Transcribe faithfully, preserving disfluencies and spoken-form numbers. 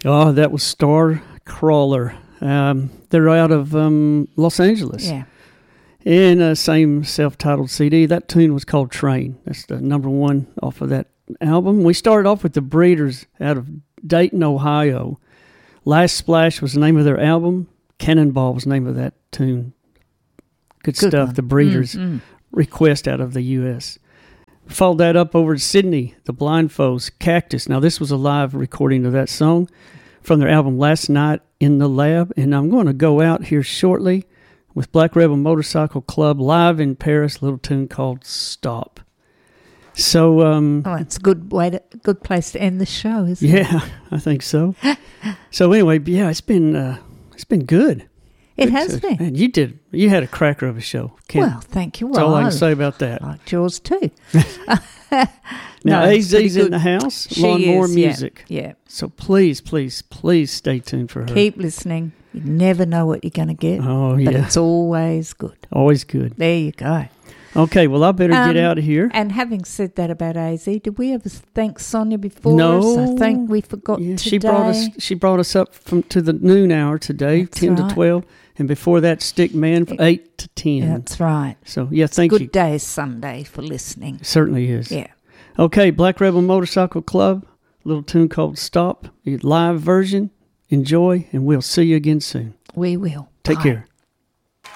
Oh, that was Starcrawler. Um, they're out of um, Los Angeles. Yeah. And uh, same self-titled C D. That tune was called Train. That's the number one off of that album. We started off with the Breeders out of Dayton, Ohio. Last Splash was the name of their album. Cannonball was the name of that tune. Good, Good stuff. One. The Breeders mm, mm. request out of the U S Followed that up over to Sydney, the Blindfolds, Cactus. Now, this was a live recording of that song from their album Last Night in the Lab. And I'm going to go out here shortly with Black Rebel Motorcycle Club live in Paris, a little tune called Stop. So, um... Oh, it's a good way to, good place to end the show, isn't yeah, it? Yeah, I think so. So anyway, yeah, it's been, uh, it's been good. It good has to, been. Man, you did, you had a cracker of a show. Can't, well, thank you. That's well, all I can say about that. I like yours too. Now, no, A Z's in the house, she Lawnmower is, Music. Yeah, yeah. So please, please, please stay tuned for her. Keep listening. You never know what you're going to get. Oh, yeah. But it's always good. Always good. There you go. Okay, well, I better um, get out of here. And having said that about A Z, did we ever thank Sonia before? No. I think we forgot yeah, today. She brought us She brought us up from to the noon hour today, That's ten right. to twelve. And before that, Stick Man from eight to ten. That's right. So, yeah, thank Good you. Good day Sunday for listening. It certainly is. Yeah. Okay, Black Rebel Motorcycle Club, a little tune called Stop, a live version. Enjoy, and we'll see you again soon. We will. Take Bye. care.